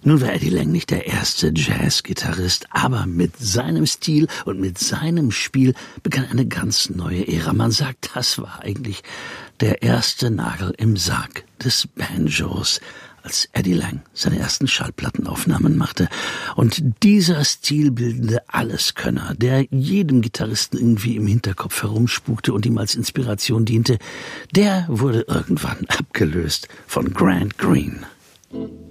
Nun war Eddie Lang nicht der erste Jazzgitarrist, aber mit seinem Stil und mit seinem Spiel begann eine ganz neue Ära. Man sagt, das war eigentlich der erste Nagel im Sarg des Banjos, als Eddie Lang seine ersten Schallplattenaufnahmen machte. Und dieser stilbildende Alleskönner, der jedem Gitarristen irgendwie im Hinterkopf herumspukte und ihm als Inspiration diente, der wurde irgendwann abgelöst von Grant Green.